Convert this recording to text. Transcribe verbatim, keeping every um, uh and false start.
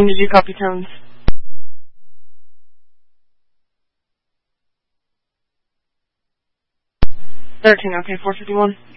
Did you copy tones? thirteen, okay, four fifty-one.